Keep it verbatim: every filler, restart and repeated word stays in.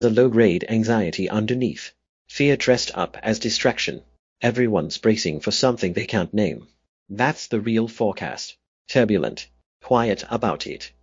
The low-grade anxiety underneath. Fear dressed up as distraction. Everyone's bracing for something they can't name. That's the real forecast. Turbulent. Quiet about it.